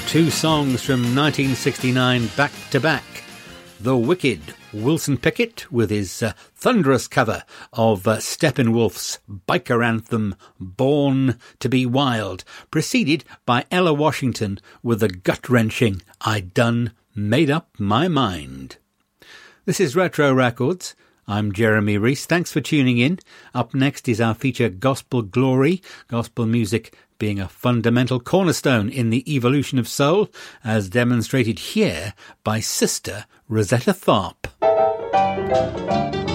Two songs from 1969 back to back. The Wicked, Wilson Pickett with his thunderous cover of Steppenwolf's biker anthem Born to be Wild, preceded by Ella Washington with the gut-wrenching I Done Made Up My Mind. This is Retro Records. I'm Jeremy Reese. Thanks for tuning in. Up next is our feature Gospel Glory, gospel music being a fundamental cornerstone in the evolution of soul, as demonstrated here by Sister Rosetta Tharpe.